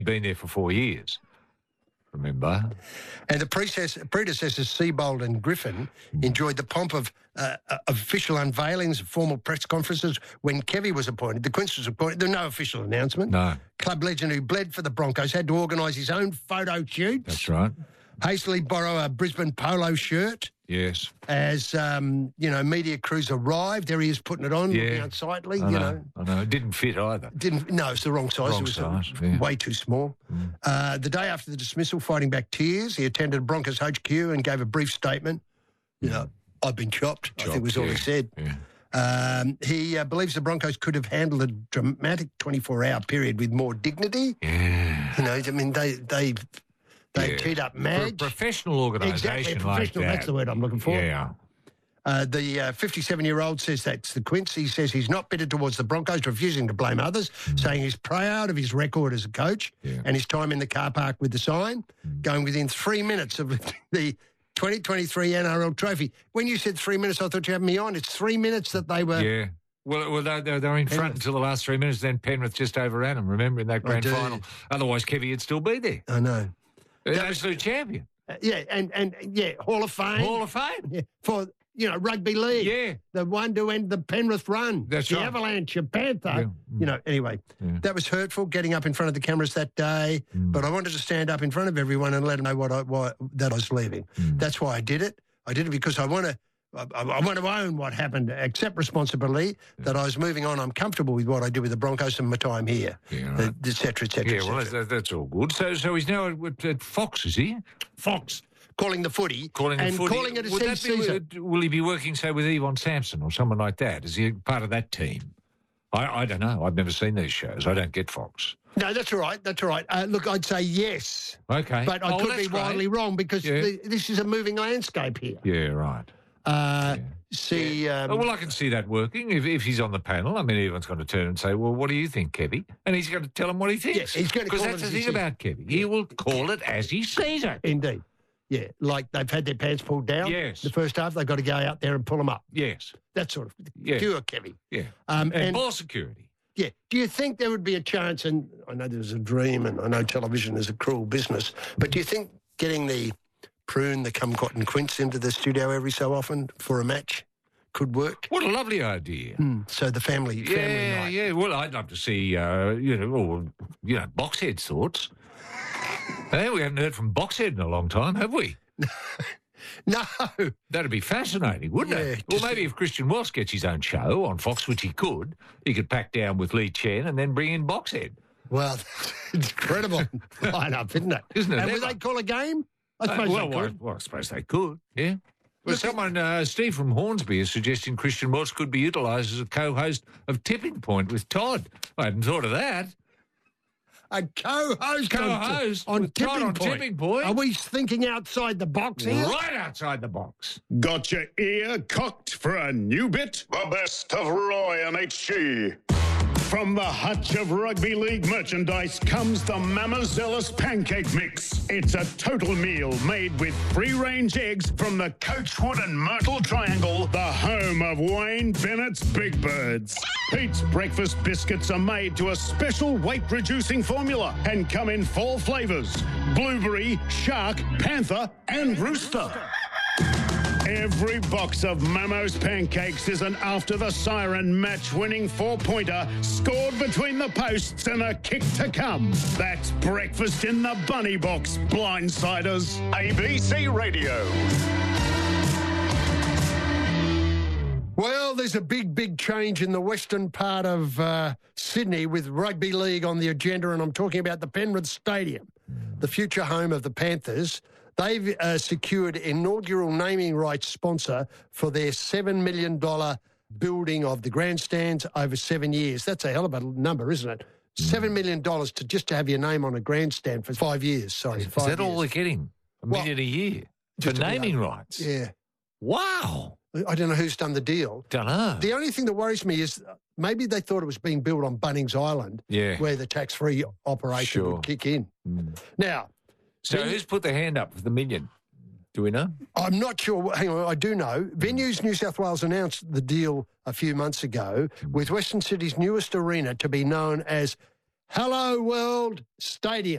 Been there for 4 years. Remember? And the predecessors, Seabold and Griffin, enjoyed the pomp of official unveilings, formal press conferences. When Kevy was appointed, the Quince was appointed, there was no official announcement. No. Club legend who bled for the Broncos had to organise his own photo shoots. That's right. Hastily borrow a Brisbane polo shirt. Yes. As, media crews arrived, there he is putting it on, looking unsightly, I know. It didn't fit either. No, it's the wrong size. Wrong it was size, way too small. The day after the dismissal, fighting back tears, he attended Broncos HQ and gave a brief statement. I've been chopped, I think was all he said. Yeah. He believes the Broncos could have handled a dramatic 24-hour period with more dignity. Yeah. They teed up Madge. For a professional organisation exactly, professional, like that. that's the word I'm looking for. Yeah. The 57-year-old says that's the Quince. He says he's not bitter towards the Broncos, refusing to blame others, saying he's proud of his record as a coach and his time in the car park with the sign, going within 3 minutes of the 2023 NRL trophy. When you said 3 minutes, I thought you had me on. It's 3 minutes that they were... Yeah. Well, they were in front until the last 3 minutes, then Penrith just overran them, remember, in that grand final. Otherwise, Kevy would still be there. I know. Absolute champion. Hall of Fame. Hall of Fame. Yeah, for, rugby league. Yeah. The one to end the Penrith run. That's the right. Avalanche, your Panther. Anyway, that was hurtful, getting up in front of the cameras that day, but I wanted to stand up in front of everyone and let them know that I was leaving. That's why I did it. I did it because I want to own what happened, accept responsibility, that I was moving on. I'm comfortable with what I did with the Broncos and my time here, et cetera, et cetera. Yeah, well, that's all good. So he's now at Fox, is he? Fox, calling the footy. Calling it a season. Will he be working, say, with Yvonne Sampson or someone like that? Is he part of that team? I don't know. I've never seen these shows. I don't get Fox. No, that's all right. Look, I'd say yes. Okay. But I could be wildly wrong because this is a moving landscape here. Yeah, right. Well, I can see that working if he's on the panel. I mean, everyone's going to turn and say, well, what do you think, Kevy? And he's going to tell him what he thinks. Yeah, he's going to call it because that's the thing about Kevy. He will call it as he sees it. Indeed. Yeah, like they've had their pants pulled down. Yes. The first half, they've got to go out there and pull them up. Yes. That sort of pure Kevy. Yeah. And ball security. Yeah. Do you think there would be a chance, and I know there's a dream and I know television is a cruel business, but do you think getting the prune, the kumquat and quince into the studio every so often for a match could work? What a lovely idea. So the family night. Yeah. Well, I'd love to see, Boxhead's thoughts. Hey, we haven't heard from Boxhead in a long time, have we? No. That'd be fascinating, wouldn't it? Well, maybe if Christian Welsh gets his own show on Fox, which he could pack down with Lee Chen and then bring in Boxhead. Well, it's incredible line-up, isn't it? Isn't it? And would they call a game? I suppose they could. Well, I suppose they could, yeah. Well, Steve from Hornsby is suggesting Christian Welsh could be utilised as a co-host of Tipping Point with Todd. I hadn't thought of that. A co-host on Tipping Point. Are we thinking outside the box here? Right outside the box. Got your ear cocked for a new bit? The best of Roy and HG. From the hutch of rugby league merchandise comes the Mamazella's Pancake Mix. It's a total meal made with free-range eggs from the Coachwood and Myrtle Triangle, the home of Wayne Bennett's Big Birds. Pete's breakfast biscuits are made to a special weight-reducing formula and come in 4 flavours: blueberry, shark, panther and rooster. Every box of Mamo's Pancakes is an After the Siren match-winning 4-pointer scored between the posts and a kick to come. That's breakfast in the bunny box, blindsiders. ABC Radio. Well, there's a big change in the western part of Sydney with rugby league on the agenda, and I'm talking about the Penrith Stadium, the future home of the Panthers. They've secured inaugural naming rights sponsor for their $7 million building of the grandstands over 7 years. That's a hell of a number, isn't it? $7 million to have your name on a grandstand for 5 years. Sorry, 5 years. Is that years. all they're getting? $1 million a year for naming rights? Yeah. Wow. I don't know who's done the deal. Don't know. The only thing that worries me is maybe they thought it was being built on Bunnings Island, where the tax-free operation would kick in. Now... So who's put their hand up for the $1 million? Do we know? I'm not sure. Hang on, I do know. Venues New South Wales announced the deal a few months ago with Western Sydney's newest arena to be known as Hello World Stadium.